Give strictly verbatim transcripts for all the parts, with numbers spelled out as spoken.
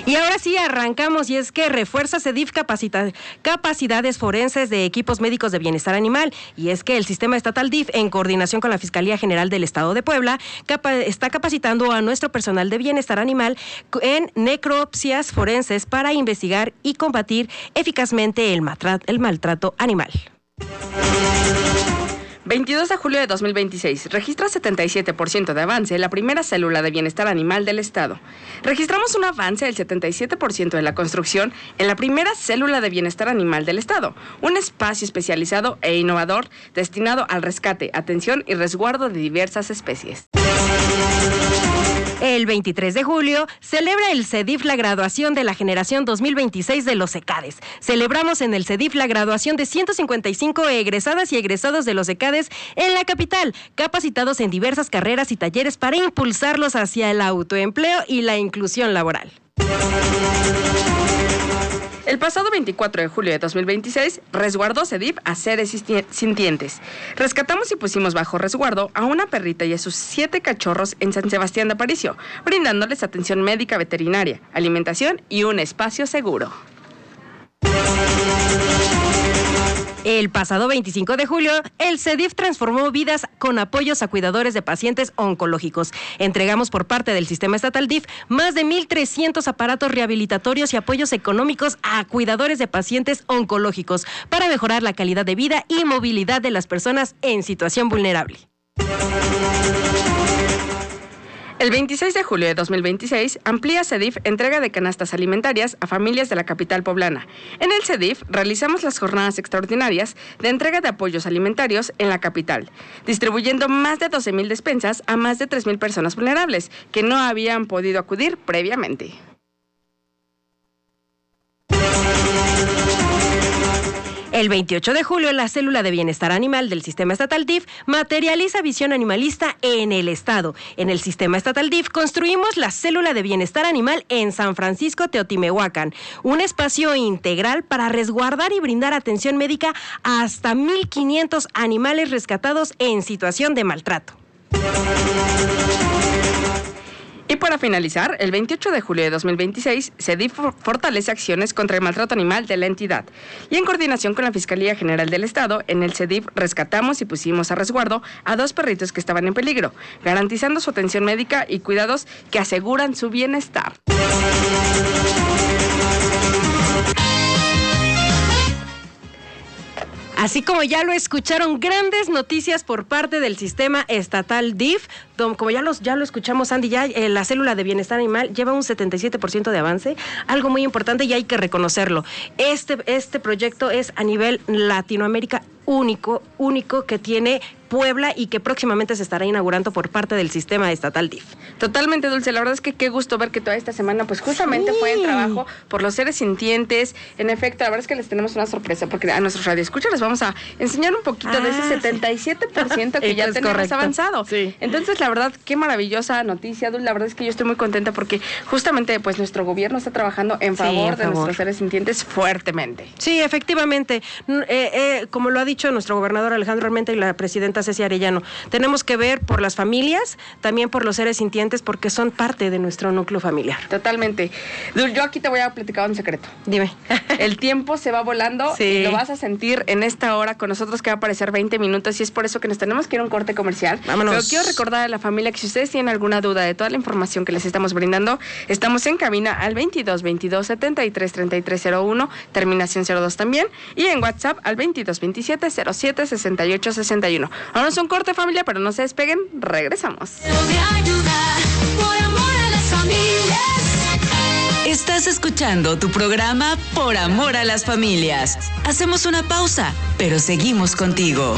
Y ahora sí arrancamos, y es que refuerza CEDIF capacita, capacidades forenses de equipos médicos de bienestar animal, y es que el sistema estatal D I F, en coordinación con la Fiscalía General del Estado de Puebla, capa, está capacitando a nuestro personal de bienestar animal en necropsias forenses para investigar y combatir eficazmente el, matra, el maltrato animal. veintidós de julio de dos mil veintiséis, registra setenta y siete por ciento de avance la primera célula de bienestar animal del Estado. Registramos un avance del setenta y siete por ciento de la construcción en la primera célula de bienestar animal del Estado, un espacio especializado e innovador destinado al rescate, atención y resguardo de diversas especies. El veintitrés de julio celebra el CEDIF la graduación de la generación dos mil veintiséis de los ECADES. Celebramos en el CEDIF la graduación de ciento cincuenta y cinco egresadas y egresados de los ECADES en la capital, capacitados en diversas carreras y talleres para impulsarlos hacia el autoempleo y la inclusión laboral. El pasado veinticuatro de julio de dos mil veintiséis, resguardó CEDIF a seres sintientes. Rescatamos y pusimos bajo resguardo a una perrita y a sus siete cachorros en San Sebastián de Aparicio, brindándoles atención médica veterinaria, alimentación y un espacio seguro. El pasado veinticinco de julio, el CEDIF transformó vidas con apoyos a cuidadores de pacientes oncológicos. Entregamos por parte del sistema estatal D I F más de mil trescientos aparatos rehabilitatorios y apoyos económicos a cuidadores de pacientes oncológicos para mejorar la calidad de vida y movilidad de las personas en situación vulnerable. El veintiséis de julio de dos mil veintiséis, amplía CEDIF entrega de canastas alimentarias a familias de la capital poblana. En el CEDIF realizamos las jornadas extraordinarias de entrega de apoyos alimentarios en la capital, distribuyendo más de doce mil despensas a más de tres mil personas vulnerables que no habían podido acudir previamente. El veintiocho de julio, la célula de bienestar animal del sistema estatal D I F materializa visión animalista en el estado. En el sistema estatal D I F construimos la célula de bienestar animal en San Francisco Teotimehuacán, un espacio integral para resguardar y brindar atención médica a hasta mil quinientos animales rescatados en situación de maltrato. Y para finalizar, el veintiocho de julio de dos mil veintiséis, CEDIF fortalece acciones contra el maltrato animal de la entidad. Y en coordinación con la Fiscalía General del Estado, en el CEDIF rescatamos y pusimos a resguardo a dos perritos que estaban en peligro, garantizando su atención médica y cuidados que aseguran su bienestar. Así como ya lo escucharon, grandes noticias por parte del sistema estatal D I F. Como ya, los, ya lo escuchamos, Andy, ya eh, la célula de bienestar animal lleva un setenta y siete por ciento de avance, algo muy importante y hay que reconocerlo. Este, este proyecto es a nivel Latinoamérica único, único que tiene Puebla y que próximamente se estará inaugurando por parte del sistema estatal D I F. Totalmente, Dulce, la verdad es que qué gusto ver que toda esta semana pues justamente sí. fue en trabajo por los seres sintientes. En efecto, la verdad es que les tenemos una sorpresa porque a nuestros radioescuchas les vamos a enseñar un poquito ah, de ese setenta y siete por ciento sí. que ya tenemos correcto. avanzado. Sí. Entonces, la verdad, qué maravillosa noticia, Dulce. La verdad es que yo estoy muy contenta porque justamente pues nuestro gobierno está trabajando en favor, sí, en favor. de nuestros seres sintientes fuertemente. Sí, efectivamente. Eh, eh, como lo ha dicho nuestro gobernador Alejandro Armenta y la presidenta Ceci Arellano, tenemos que ver por las familias, también por los seres sintientes, porque son parte de nuestro núcleo familiar. Totalmente. Yo aquí te voy a platicar un secreto. Dime. El tiempo se va volando sí. y lo vas a sentir en esta hora con nosotros, que va a aparecer veinte minutos, y es por eso que nos tenemos que ir a un corte comercial. Vámonos. Pero quiero recordar a la familia que si ustedes tienen alguna duda de toda la información que les estamos brindando, estamos en cabina al veintidós veintidós setenta y tres treinta y tres cero uno, terminación cero dos también, y en WhatsApp al veintidós veintisiete cero siete sesenta y ocho sesenta y uno. Vámonos a un corte, familia, pero no se despeguen, regresamos. Estás escuchando tu programa Por Amor a las Familias. Hacemos una pausa, pero seguimos contigo.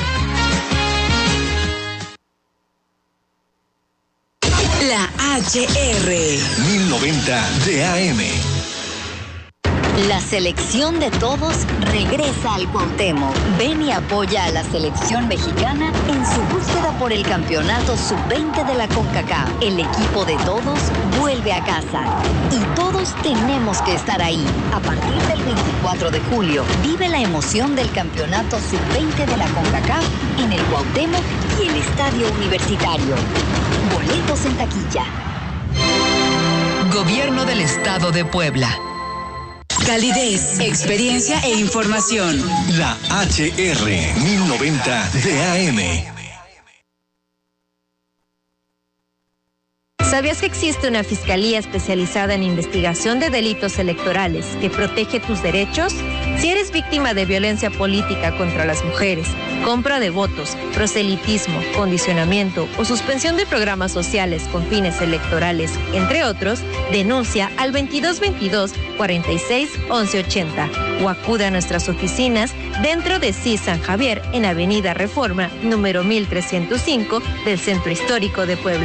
La H R mil noventa de A M. La selección de todos regresa al Cuauhtémoc. Ven y apoya a la selección mexicana en su búsqueda por el campeonato sub veinte de la CONCACAF. El equipo de todos vuelve a casa y todos tenemos que estar ahí. A partir del veinticuatro de julio, vive la emoción del campeonato sub veinte de la CONCACAF en el Cuauhtémoc y el Estadio Universitario. Boletos en taquilla. Gobierno del Estado de Puebla. Calidez, experiencia e información. La H R mil noventa de A M. ¿Sabías que existe una fiscalía especializada en investigación de delitos electorales que protege tus derechos? Si eres víctima de violencia política contra las mujeres, compra de votos, proselitismo, condicionamiento o suspensión de programas sociales con fines electorales, entre otros, denuncia al veintidós veintidós, cuarenta y seis, once ochenta o acude a nuestras oficinas dentro de C I S San Javier en Avenida Reforma, número mil trescientos cinco del Centro Histórico de Puebla.